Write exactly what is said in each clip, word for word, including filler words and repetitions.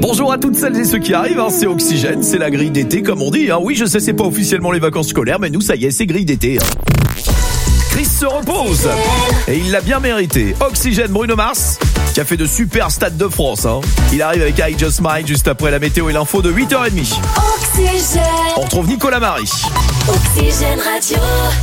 Bonjour à toutes celles et ceux qui arrivent, hein, c'est Oxygène, c'est la grille d'été comme on dit. Hein. Oui, je sais, c'est pas officiellement les vacances scolaires, mais nous, ça y est, c'est grille d'été. Hein. Chris se repose et il l'a bien mérité. Oxygène, Bruno Mars, qui a fait de super stades de France. Hein. Il arrive avec I Just Might juste après la météo et l'info de huit heures trente. Oxygène. On retrouve Nicolas Marie. Oxygène Radio.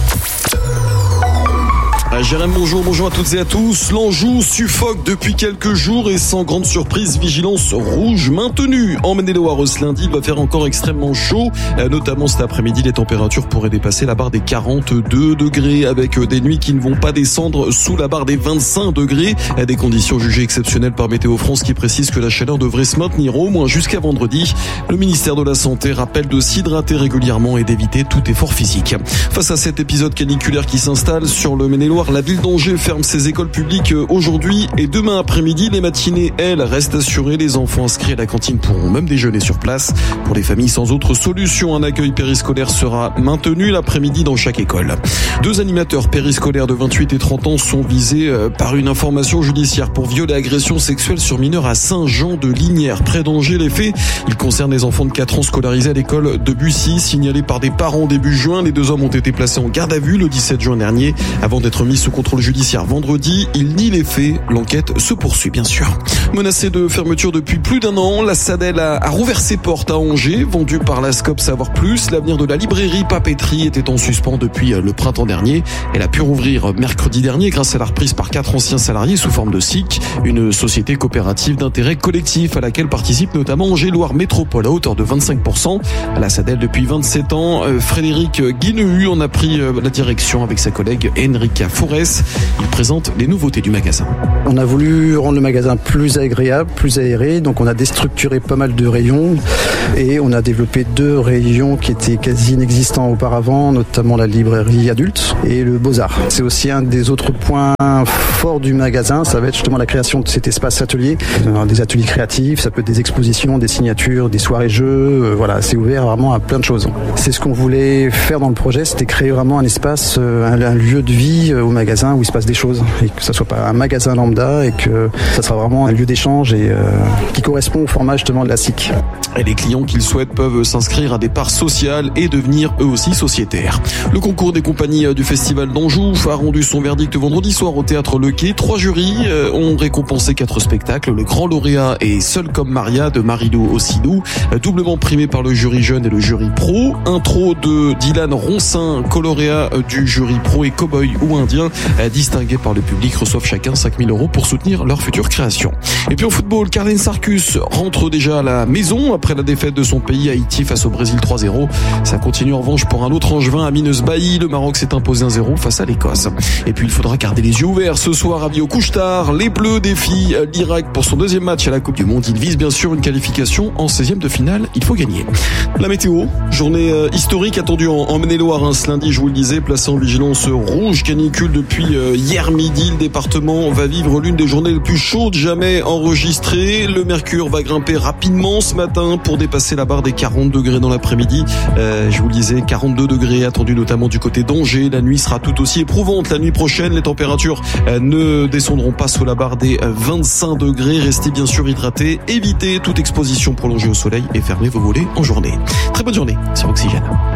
Jérém, bonjour, bonjour à toutes et à tous. L'Anjou suffoque depuis quelques jours et sans grande surprise, vigilance rouge maintenue. En Maine-et-Loire ce lundi, il va faire encore extrêmement chaud. Notamment cet après-midi, les températures pourraient dépasser la barre des quarante-deux degrés avec des nuits qui ne vont pas descendre sous la barre des vingt-cinq degrés. Des conditions jugées exceptionnelles par Météo France qui précise que la chaleur devrait se maintenir au moins jusqu'à vendredi. Le ministère de la Santé rappelle de s'hydrater régulièrement et d'éviter tout effort physique. Face à cet épisode caniculaire qui s'installe sur le Maine-et-Loire, la ville d'Angers ferme ses écoles publiques aujourd'hui et demain après-midi. Les matinées, elles, restent assurées. Les enfants inscrits à la cantine pourront même déjeuner sur place. Pour les familles sans autre solution, un accueil périscolaire sera maintenu l'après-midi dans chaque école. Deux animateurs périscolaires de vingt-huit et trente ans sont visés par une information judiciaire pour viol et agression sexuelle sur mineurs à Saint-Jean-de-Lignières, près d'Angers. Les faits, ils concernent les enfants de quatre ans scolarisés à l'école de Bussy, signalés par des parents début juin. Les deux hommes ont été placés en garde à vue le dix-sept juin dernier avant d'être mis sous contrôle judiciaire vendredi. Il nie les faits. L'enquête se poursuit bien sûr. Menacée de fermeture depuis plus d'un an, la Sadel a, a rouvert ses portes à Angers, vendue par la Scope Savoir Plus. L'avenir de la librairie Papeterie était en suspens depuis le printemps dernier. Elle a pu rouvrir mercredi dernier grâce à la reprise par quatre anciens salariés sous forme de S I C, une société coopérative d'intérêt collectif à laquelle participe notamment Angers-Loire Métropole à hauteur de vingt-cinq pour cent. À la Sadel depuis vingt-sept ans, Frédéric Guinehu en a pris la direction avec sa collègue Enrica Forès. Il présente les nouveautés du magasin. On a voulu rendre le magasin plus agréable, plus aéré, donc on a déstructuré pas mal de rayons et on a développé deux rayons qui étaient quasi inexistants auparavant, notamment la librairie adulte et le Beaux-Arts. C'est aussi un des autres points forts du magasin, ça va être justement la création de cet espace atelier, des ateliers créatifs, ça peut être des expositions, des signatures, des soirées jeux, voilà, c'est ouvert vraiment à plein de choses. C'est ce qu'on voulait faire dans le projet, c'était créer vraiment un espace, un, un lieu de vie au magasin où il se passe des choses et que ça soit pas un magasin lambda et que ça sera vraiment un lieu d'échange et euh, qui correspond au format justement de la S I C. Et les clients qui le souhaitent peuvent s'inscrire à des parts sociales et devenir eux aussi sociétaires. Le concours des compagnies du Festival d'Anjou a rendu son verdict vendredi soir au théâtre Le Quai. Trois jurys ont récompensé quatre spectacles. Le grand lauréat est Seul comme Maria de Marilou Ossinou, doublement primé par le jury jeune et le jury pro. Intro de Dylan Roncin, co-lauréat du jury pro, et Cowboy ou Indien, distingués par le public, reçoivent chacun cinq mille euros pour soutenir leur future création. Et puis en football, Carlen Sarkus rentre déjà à la maison après la défaite de son pays Haïti face au Brésil trois zéro. Ça continue en revanche pour un autre angevin, Amineus Bailly. Le Maroc s'est imposé un zéro face à l'Écosse. Et puis il faudra garder les yeux ouverts ce soir à Avis au couche-tard. Les Bleus défient l'Irak pour son deuxième match à la Coupe du Monde. Ils visent bien sûr une qualification en seizième de finale. Il faut gagner. La météo, journée historique attendue en, en Maine-et-Loire hein, ce lundi, je vous le disais, placé en vigilance rouge canicule depuis euh, hier midi. Le département va vivre l'une des journées les plus chaudes jamais enregistrées. Le mercure va grimper rapidement ce matin pour dépasser la barre des quarante degrés dans l'après-midi. Euh, je vous le disais, quarante-deux degrés attendus notamment du côté d'Angers. La nuit sera tout aussi éprouvante. La nuit prochaine, les températures euh, ne descendront pas sous la barre des vingt-cinq degrés. Restez bien sûr hydratés, évitez toute exposition prolongée au soleil et fermez vos volets en journée. Très bonne journée sur Oxygène.